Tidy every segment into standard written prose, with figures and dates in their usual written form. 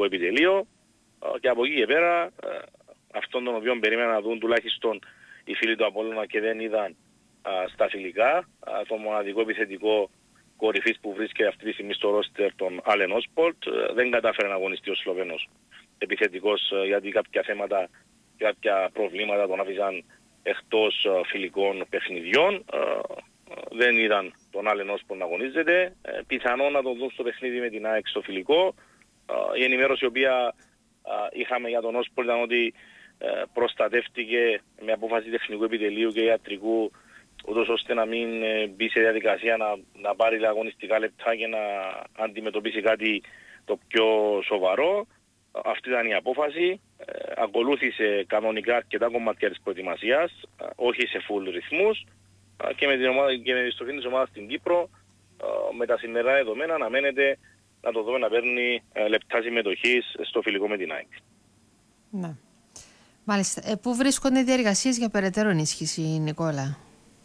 επιτελείο και από εκεί και πέρα αυτόν τον οποίο περίμενα να δουν τουλάχιστον οι φίλοι του Απόλλωνα και δεν είδαν στα φιλικά, το μοναδικό επιθετικό κορυφής που βρίσκεται αυτή τη στιγμή στο ρόστερ των Άλεν Όσπολτ, δεν κατάφερε να αγωνιστεί ο Σλοβαίνος επιθετικός, γιατί κάποια θέματα και κάποια προβλήματα τον άφησαν εκτός φιλικών παιχνιδιών. Δεν είδαν τον Άλεν Όσπολτ να αγωνίζεται. Πιθανόν να τον δουν στο παιχνίδι με την ΑΕΚ στο φιλικό. Η ενημέρωση η οποία είχαμε για τον Όσπολτ ήταν ότι προστατεύτηκε με απόφαση τεχνικού επιτελείου και ιατρικού, ούτως ώστε να μην μπει σε διαδικασία να πάρει αγωνιστικά λεπτά και να αντιμετωπίσει κάτι το πιο σοβαρό. Αυτή ήταν η απόφαση. Ακολούθησε κανονικά αρκετά κομμάτια της προετοιμασίας, όχι σε full ρυθμούς, και με την ομάδα, και με τη στροφή της ομάδας στην Κύπρο, με τα σημερινά δεδομένα αναμένεται να το δούμε να παίρνει λεπτά συμμετοχής στο φιλικό με την ΑΕΚ. Ναι. Μάλιστα. Πού βρίσκονται οι διεργασίες για περαιτέρω ενίσχυση, Νικόλα?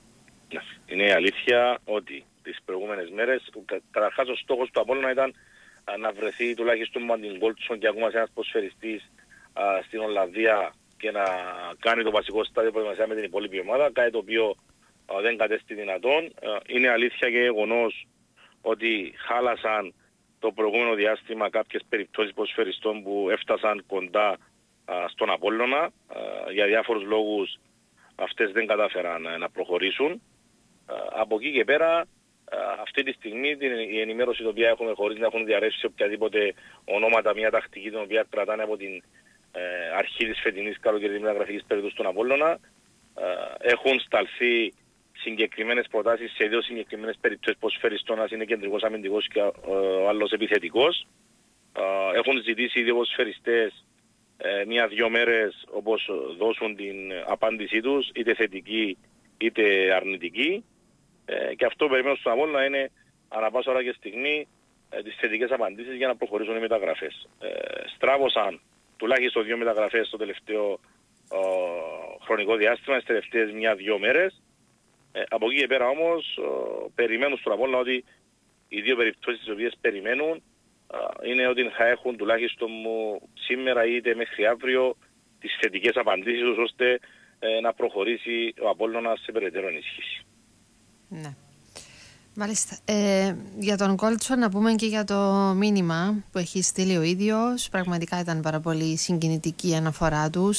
Είναι η αλήθεια ότι τις προηγούμενες μέρες, καταρχάς ο στόχος του Απόλλωνα ήταν να βρεθεί τουλάχιστον με την Γκόλτσον και ακόμα σε ένας ποδοσφαιριστής στην Ολλανδία και να κάνει το βασικό στάδιο προετοιμασία με την υπόλοιπη ομάδα, κάτι το οποίο δεν κατέστη δυνατόν. Είναι αλήθεια και γεγονός ότι χάλασαν το προηγούμενο διάστημα κάποιες περιπτώσεις ποδοσφαιριστών που έφτασαν κοντά στον Απόλλωνα. Για διάφορους λόγους αυτές δεν κατάφεραν να προχωρήσουν. Από εκεί και πέρα, αυτή τη στιγμή η ενημέρωση την οποία έχουμε, χωρίς να έχουν διαρρεύσει οποιαδήποτε ονόματα, μια τακτική την οποία κρατάνε από την αρχή της φετινής καλοκαιρινής μεταγραφικής περίοδου στον Απόλλωνα, έχουν σταλθεί συγκεκριμένες προτάσεις σε δύο συγκεκριμένες περιπτώσεις ποδοσφαιριστών, ένας είναι κεντρικός αμυντικός και ο άλλος επιθετικός. Έχουν ζητήσει οι δύο ποδοσφαιριστές 1-2 μέρες όπως δώσουν την απάντησή τους, είτε θετική είτε αρνητική, και αυτό που περιμένω στον Απόλλωνα είναι ανά πάσα ώρα και στιγμή τις θετικές απαντήσεις για να προχωρήσουν οι μεταγραφές. Στράβωσαν τουλάχιστον 2 μεταγραφές στο τελευταίο χρονικό διάστημα, στις τελευταίες 1-2 μέρες. Από εκεί και πέρα όμως περιμένουν στον Απόλλωνα ότι οι δύο περιπτώσεις τις οποίες περιμένουν είναι ότι θα έχουν τουλάχιστον σήμερα είτε μέχρι αύριο τις θετικές απαντήσεις τους, ώστε να προχωρήσει ο Απόλλωνας σε περαιτέρω ενίσχυση. Ναι. Μάλιστα. Για τον Γκόλτσον να πούμε και για το μήνυμα που έχει στείλει ο ίδιος. Πραγματικά ήταν πάρα πολύ συγκινητική η αναφορά του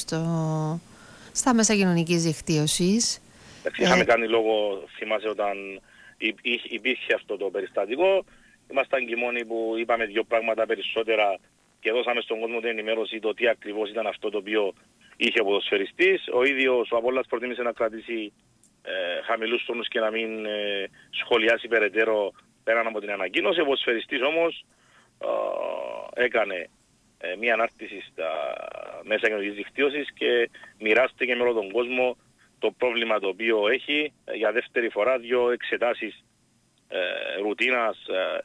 στα μέσα κοινωνικής δικτύωσης. Είχαμε κάνει λόγο, θυμάσαι, όταν υπήρχε αυτό το περιστατικό. Ήμασταν και μόνοι που είπαμε δύο πράγματα περισσότερα και δώσαμε στον κόσμο την ενημέρωση το τι ακριβώς ήταν αυτό το οποίο είχε ο ποδοσφαιριστής. Ο ίδιος ο Απόλλωνας προτίμησε να κρατήσει χαμηλούς τόνους και να μην σχολιάσει περαιτέρω πέραν από την ανακοίνωση. Ο ποδοσφαιριστής όμως έκανε μία ανάρτηση στα μέσα κοινωνικής δικτύωσης και μοιράστηκε με όλο τον κόσμο το πρόβλημα το οποίο έχει. Για δεύτερη φορά 2 εξετάσεις ρουτίνας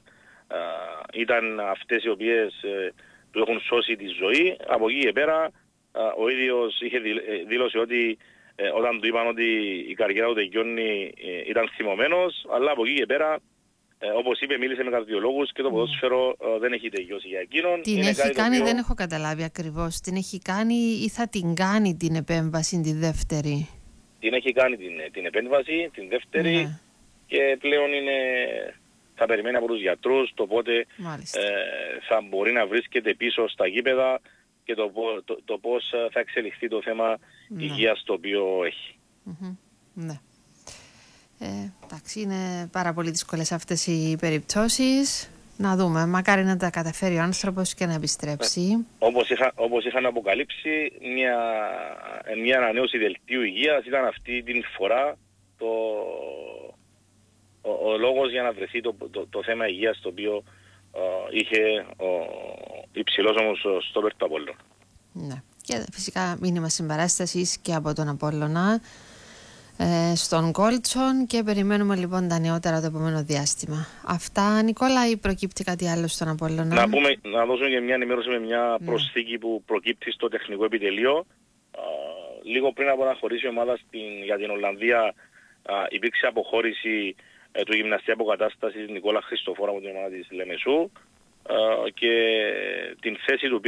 ήταν αυτές οι οποίες του έχουν σώσει τη ζωή. Από εκεί και πέρα ο ίδιος είχε δήλωσε ότι όταν του είπαν ότι η καριέρα του τελειώνει ήταν θυμωμένος, αλλά από εκεί και πέρα, όπως είπε, μίλησε με καρδιολόγους και το ποδόσφαιρο δεν έχει τελειώσει για εκείνον. Την έχει κάνει, δεν έχω καταλάβει ακριβώς. Την έχει κάνει ή θα την κάνει την επέμβαση τη δεύτερη? Την έχει κάνει την επέμβαση, την δεύτερη, και πλέον θα περιμένει από τους γιατρούς το πότε θα μπορεί να βρίσκεται πίσω στα γήπεδα και το πώς θα εξελιχθεί το θέμα υγείας το οποίο έχει. Ναι. Εντάξει, είναι πάρα πολύ δύσκολες αυτές οι περιπτώσεις. Να δούμε, μακάρι να τα καταφέρει ο άνθρωπος και να επιστρέψει. Όπως είχαν αποκαλύψει, μια ανανέωση δελτίου υγείας ήταν αυτή την φορά ο λόγος για να βρεθεί το θέμα υγείας το οποίο είχε υψηλός όμως στόπερ του Απόλλωνα. Ναι. Και φυσικά μήνυμα συμπαράστασης και από τον Απόλλωνα στον Γκόλτσον, και περιμένουμε λοιπόν τα νεότερα το επόμενο διάστημα. Αυτά, Νικόλα, ή προκύπτει κάτι άλλο στον Απόλλωνα? Να δώσουμε και μια ενημέρωση με μια προσθήκη που προκύπτει στο τεχνικό επιτελείο. Λίγο πριν από να χωρίσει η ομάδα για την Ολλανδία, υπήρξε αποχώρηση του γυμναστή αποκατάστασης Νικόλα Χριστοφόρα από την ομάδα της Λεμεσού, και την θέση του